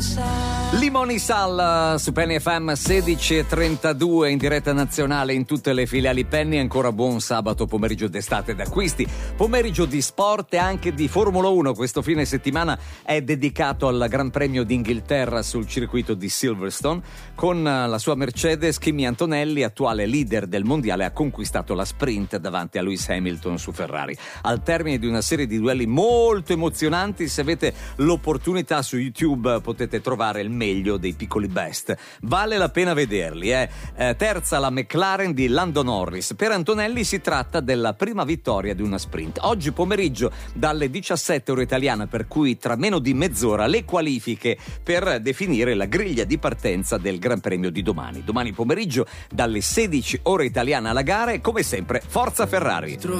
Limoni Sal su Penny FM 16:32 in diretta nazionale in tutte le filiali Penny. Ancora buon sabato pomeriggio d'estate d'acquisti, pomeriggio di sport e anche di Formula 1. Questo fine settimana è dedicato al Gran Premio d'Inghilterra sul circuito di Silverstone. Con la sua Mercedes, Kimi Antonelli, attuale leader del mondiale, ha conquistato la sprint davanti a Lewis Hamilton su Ferrari. Al termine di una serie di duelli molto emozionanti, se avete l'opportunità su YouTube potete trovare il meglio dei piccoli best. Vale la pena vederli. Terza la McLaren di Lando Norris. Per Antonelli si tratta della prima vittoria di una sprint. Oggi pomeriggio dalle 17 ore italiana, per cui tra meno di mezz'ora, le qualifiche per definire la griglia di partenza del Gran Premio di domani. Domani pomeriggio dalle 16 ore italiana la gara e come sempre forza Ferrari.